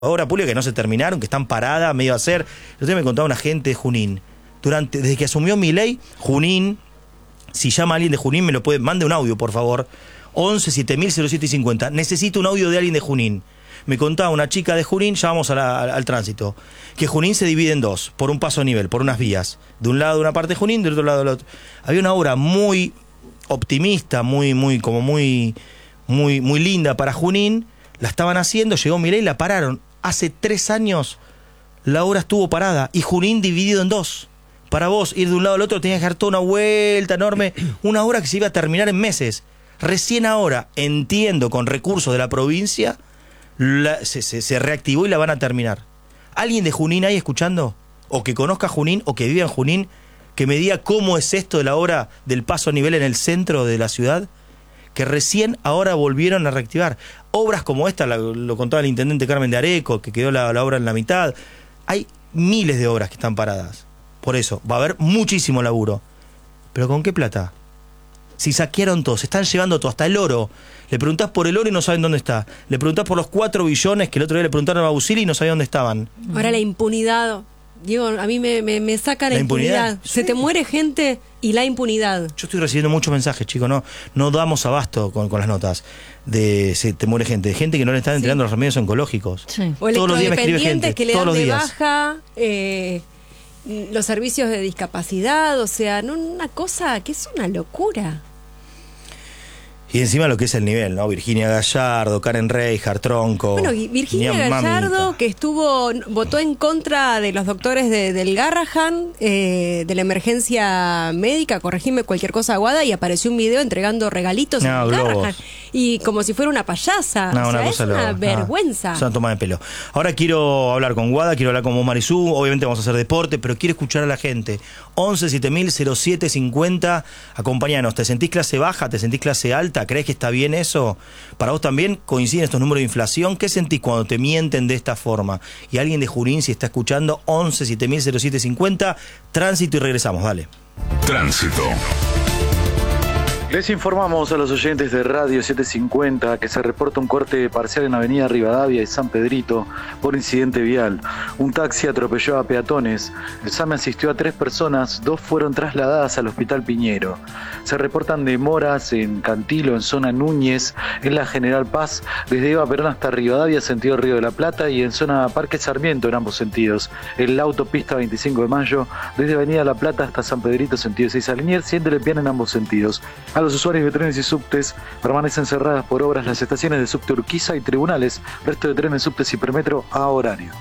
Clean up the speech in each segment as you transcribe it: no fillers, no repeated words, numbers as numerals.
obras públicas que no se terminaron, que están paradas, medio a hacer. Entonces me contaba una gente de Junín. Desde que asumió Milei, Junín, si llama a alguien de Junín, me lo puede, mande un audio, por favor. 11 7000 0750. Necesito un audio de alguien de Junín. Me contaba una chica de Junín, ya vamos al tránsito, que Junín se divide en dos, por un paso a nivel, por unas vías. De un lado una parte de Junín, del otro lado del otro. Había una obra muy optimista, muy linda para Junín. La estaban haciendo, llegó Milei y la pararon. Hace 3 años la obra estuvo parada y Junín dividido en dos. Para vos ir de un lado al otro tenías que dar toda una vuelta enorme. Una obra que se iba a terminar en meses. Recién ahora, entiendo, con recursos de la provincia, se reactivó y la van a terminar. ¿Alguien de Junín ahí escuchando? O que conozca Junín, o que viva en Junín, que me diga cómo es esto de la obra del paso a nivel en el centro de la ciudad, que recién ahora volvieron a reactivar. Obras como esta, lo contaba el intendente Carmen de Areco, que quedó la obra en la mitad. Hay miles de obras que están paradas. Por eso, va a haber muchísimo laburo. ¿Pero con qué plata? Si saquearon todo, se están llevando todo, hasta el oro. Le preguntás por el oro y no saben dónde está. Le preguntás por los 4 billones que el otro día le preguntaron a Busili y no sabían dónde estaban. Ahora la impunidad... Diego, a mí me saca la impunidad. Sí. Se te muere gente y la impunidad. Yo estoy recibiendo muchos mensajes, chicos, no damos abasto con las notas de se te muere gente que no le están entregando los remedios oncológicos. Sí. O todos los días me escribe gente, que le dan de baja, los servicios de discapacidad, o sea, una cosa que es una locura. Y encima lo que es el nivel, ¿no? Virginia Gallardo, Karen Reijard, Tronco. Bueno, Virginia Gallardo, que votó en contra de los doctores del Garrahan, de la emergencia médica, corregime cualquier cosa, Guada, y apareció un video entregando regalitos en el Garrahan. Y como si fuera una payasa. No, o sea, una es una vergüenza. Es una toma de pelo. Ahora quiero hablar con Guada, quiero hablar con vos, Marisú. Obviamente vamos a hacer deporte, pero quiero escuchar a la gente. 11 7000 0750. Acompáñanos. ¿Te sentís clase baja? ¿Te sentís clase alta? ¿Crees que está bien eso? ¿Para vos también coinciden estos números de inflación? ¿Qué sentís cuando te mienten de esta forma? Y alguien de Junín, si está escuchando, 11 7000 0750. Tránsito y regresamos, dale. Tránsito. Les informamos a los oyentes de Radio 750 que se reporta un corte parcial en Avenida Rivadavia y San Pedrito por incidente vial. Un taxi atropelló a peatones. El SAME asistió a 3 personas, 2 fueron trasladadas al Hospital Piñero. Se reportan demoras en Cantilo, en zona Núñez, en la General Paz, desde Eva Perón hasta Rivadavia, sentido Río de la Plata, y en zona Parque Sarmiento en ambos sentidos. En la autopista 25 de Mayo, desde Avenida La Plata hasta San Pedrito, sentido 6 a Liniers, siendo Lepiana en ambos sentidos. A los usuarios de trenes y subtes permanecen cerradas por obras las estaciones de subte Urquiza y Tribunales, resto de trenes, subtes y Hipermetro a horario.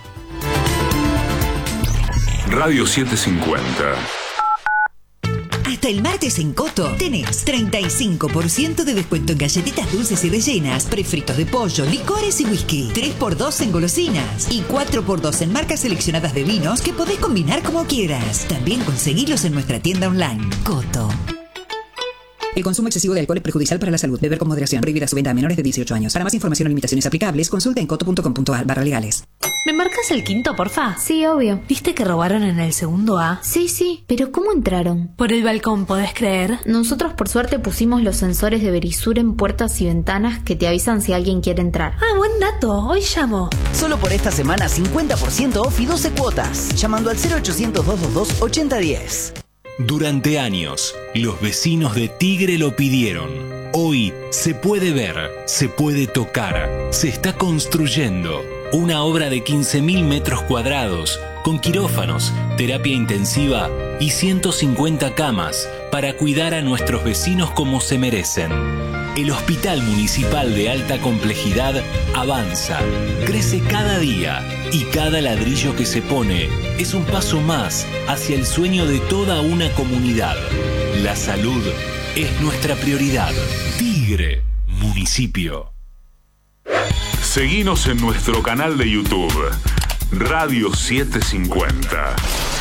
Radio 750. Hasta el martes en Coto tenés 35% de descuento en galletitas dulces y rellenas, prefritos de pollo, licores y whisky, 3x2 en golosinas y 4x2 en marcas seleccionadas de vinos que podés combinar como quieras. También conseguilos en nuestra tienda online. Coto. El consumo excesivo de alcohol es perjudicial para la salud. Beber con moderación. Prohibida su venta a menores de 18 años. Para más información o limitaciones aplicables, consulta en coto.com.ar/legales. ¿Me marcas el quinto, porfa? Sí, obvio. ¿Viste que robaron en el segundo A? Sí, pero ¿cómo entraron? Por el balcón, ¿podés creer? Nosotros por suerte pusimos los sensores de Verisur en puertas y ventanas que te avisan si alguien quiere entrar. Ah, buen dato. Hoy llamo. Solo por esta semana 50% off y 12 cuotas. Llamando al 0800 222 8010. Durante años, los vecinos de Tigre lo pidieron. Hoy se puede ver, se puede tocar, se está construyendo una obra de 15.000 metros cuadrados con quirófanos, terapia intensiva y 150 camas para cuidar a nuestros vecinos como se merecen. El Hospital Municipal de Alta Complejidad avanza, crece cada día y cada ladrillo que se pone es un paso más hacia el sueño de toda una comunidad. La salud es nuestra prioridad. Tigre, municipio. Seguinos en nuestro canal de YouTube, Radio 750.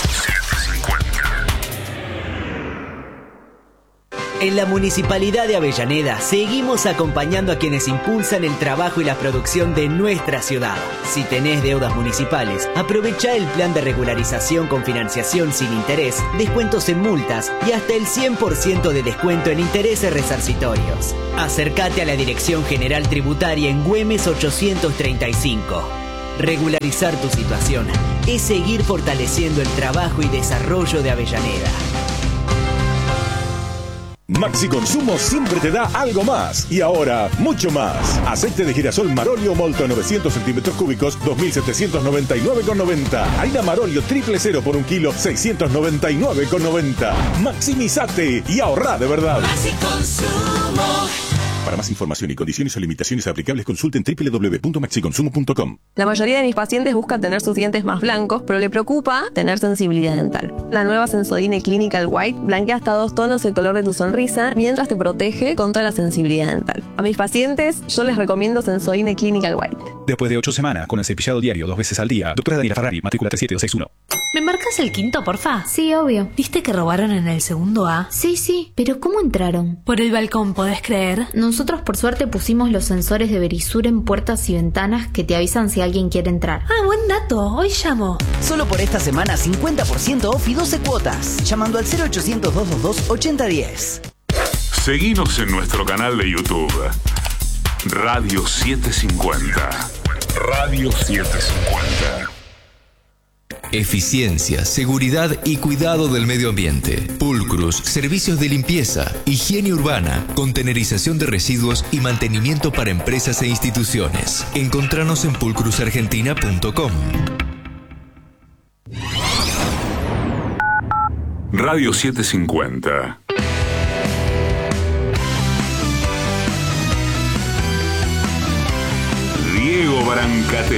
En la Municipalidad de Avellaneda seguimos acompañando a quienes impulsan el trabajo y la producción de nuestra ciudad. Si tenés deudas municipales, aprovecha el plan de regularización con financiación sin interés, descuentos en multas y hasta el 100% de descuento en intereses resarcitorios. Acércate a la Dirección General Tributaria en Güemes 835. Regularizar tu situación es seguir fortaleciendo el trabajo y desarrollo de Avellaneda. Maxi Consumo siempre te da algo más y ahora mucho más. Aceite de girasol Marolio Molto 900 centímetros cúbicos 2.799,90. Harina Marolio 000 por 1 kilo 699,90. Maximizate y ahorrá de verdad. Maxi Consumo. Para más información y condiciones o limitaciones aplicables, consulten www.maxiconsumo.com. La mayoría de mis pacientes buscan tener sus dientes más blancos, pero le preocupa tener sensibilidad dental. La nueva Sensodyne Clinical White blanquea hasta 2 tonos el color de tu sonrisa mientras te protege contra la sensibilidad dental. A mis pacientes yo les recomiendo Sensodyne Clinical White. Después de 8 semanas, con el cepillado diario 2 veces al día. Doctora Daniela Ferrari, matrícula 37261. ¿Me marcas el quinto, porfa? Sí, obvio. ¿Viste que robaron en el segundo A? Sí, pero ¿cómo entraron? Por el balcón, ¿podés creer? Nosotros por suerte pusimos los sensores de Verisur en puertas y ventanas que te avisan si alguien quiere entrar. Ah, buen dato. Hoy llamo. Solo por esta semana 50% off y 12 cuotas. Llamando al 0800-222-8010. Seguinos en nuestro canal de YouTube. Radio 750. Radio 750. Eficiencia, seguridad y cuidado del medio ambiente. Pulcrus, servicios de limpieza, higiene urbana, contenerización de residuos y mantenimiento para empresas e instituciones. Encontranos en pulcrusargentina.com. Radio 750. Diego Brancate.